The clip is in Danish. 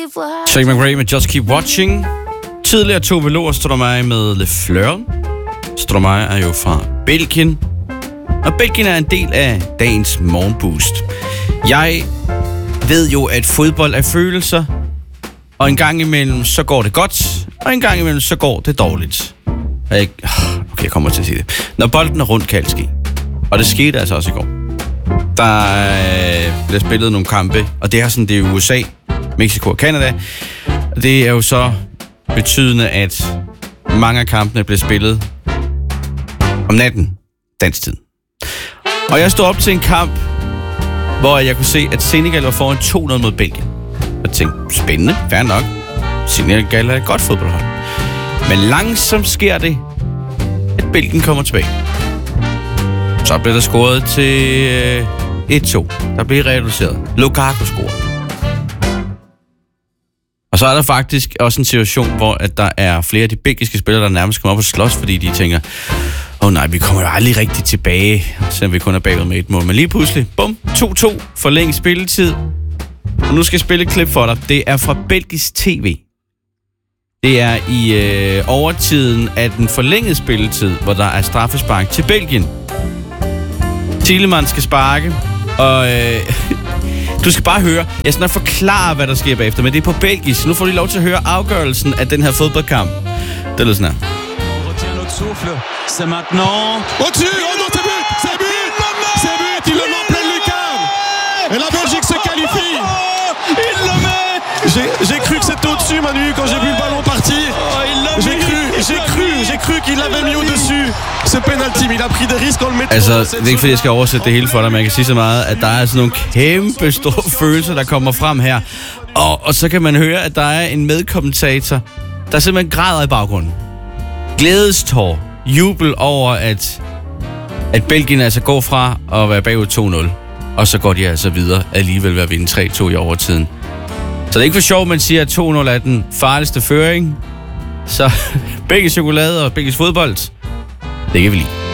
Shake McRae med Just Keep Watching. Tidligere Tove Lo og Stromae med Le Fleur. Stromae er jo fra Belgien, og Belgien er en del af dagens morgenboost. Jeg ved jo, at fodbold er følelser, og en gang imellem så går det godt, og en gang imellem så går det dårligt. Okay, jeg kommer til at sige det. Når bolden er rundt, kan alt ske. Og det skete altså også i går. Der bliver spillet nogle kampe, og det er sådan, det er USA, Mexico og Canada. Det er jo så betydende, at mange af kampene bliver spillet om natten, dansk tid. Og jeg stod op til en kamp, hvor jeg kunne se, at Senegal var foran 2-0 mod Belgien. Jeg tænkte, spændende, fair nok. Senegal er et godt fodboldhold. Men langsomt sker det, at Belgien kommer tilbage. Så bliver der scoret til 1-2. Der bliver reduceret. Lukaku scorer. Og så er der faktisk også en situation, hvor at der er flere af de belgiske spillere, der nærmest kommer op og slås, fordi de tænker, nej, vi kommer jo aldrig rigtig tilbage, selvom vi kun er bagud med et mål. Men lige pludselig, bum, 2-2, forlænget spilletid. Og nu skal jeg spille et klip for dig. Det er fra belgisk tv. Det er i overtiden af den forlængede spilletid, hvor der er straffespark til Belgien. Tielemans skal sparke, og du skal bare høre. Jeg skal nok forklare, hvad der sker bagefter, men det er på belgisk. Nu får du lov til at høre afgørelsen af den her fodboldkamp. Det lyder sådan her. C'est maintenant. Au-dessus, oh non, c'est but! C'est but! C'est but! Il le met en pleine lucarne! Et la Belgique se qualifie! Il le met! J'ai cru que c'était au-dessus, Manu, quand j'ai vu le ballon partir. J'ai cru qu'il l'avait mis au-dessus. Ce penalty, mais il a pris des risques en le mettant. Altså, det er ikke fordi, jeg skal oversætte det hele for dig, men jeg kan sige så meget, at der er sådan nogle kæmpe store følelser, der kommer frem her. Og så kan man høre, at der er en medkommentator, der simpelthen græder i baggrunden. Glædestår. Jubel over, at Belgien altså går fra at være bagud 2-0, og så går de altså videre alligevel ved at vinde 3-2 i overtiden. Så det er ikke for sjovt, man siger, at 2-0 er den farligste føring. Så belgisk chokolade og belgisk fodbold, det kan vi lide.